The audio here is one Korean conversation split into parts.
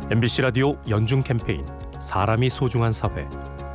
MBC 라디오 연중 캠페인 사람이 소중한 사회.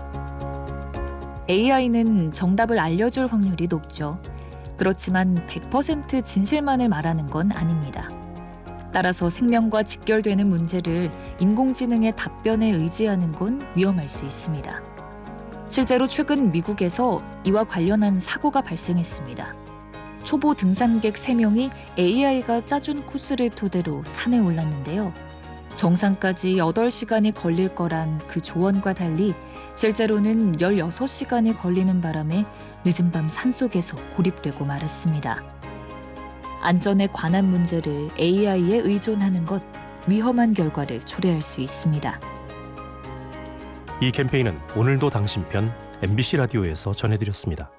AI는 정답을 알려줄 확률이 높죠. 그렇지만 100% 진실만을 말하는 건 아닙니다. 따라서 생명과 직결되는 문제를 인공지능의 답변에 의지하는 건 위험할 수 있습니다. 실제로 최근 미국에서 이와 관련한 사고가 발생했습니다. 초보 등산객 3명이 AI가 짜준 코스를 토대로 산에 올랐는데요. 정상까지 8시간이 걸릴 거란 그 조언과 달리 실제로는 16시간이 걸리는 바람에 늦은 밤 산속에서 고립되고 말았습니다. 안전에 관한 문제를 AI에 의존하는 것, 위험한 결과를 초래할 수 있습니다. 이 캠페인은 오늘도 당신 편 MBC 라디오에서 전해드렸습니다.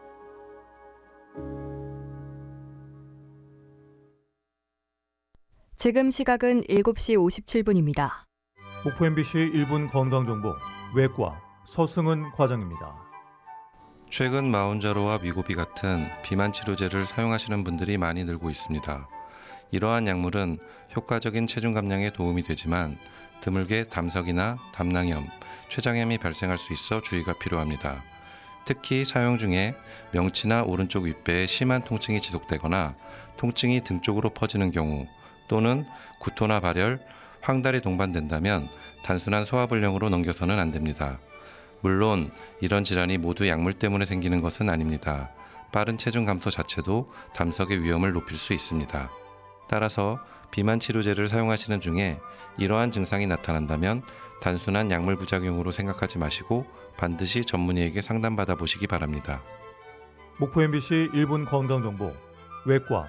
지금 시각은 7시 57분입니다. 목포 MBC 1분 건강정보 외과 서승은 과장입니다. 최근 마운자로와 미고비 같은 비만 치료제를 사용하시는 분들이 많이 늘고 있습니다. 이러한 약물은 효과적인 체중 감량에 도움이 되지만 드물게 담석이나 담낭염, 췌장염이 발생할 수 있어 주의가 필요합니다. 특히 사용 중에 명치나 오른쪽 윗배에 심한 통증이 지속되거나 통증이 등 쪽으로 퍼지는 경우 또는 구토나 발열, 황달이 동반된다면 단순한 소화불량으로 넘겨서는 안 됩니다. 물론 이런 질환이 모두 약물 때문에 생기는 것은 아닙니다. 빠른 체중 감소 자체도 담석의 위험을 높일 수 있습니다. 따라서 비만 치료제를 사용하시는 중에 이러한 증상이 나타난다면 단순한 약물 부작용으로 생각하지 마시고 반드시 전문의에게 상담받아 보시기 바랍니다. 목포 MBC 1분 건강정보 외과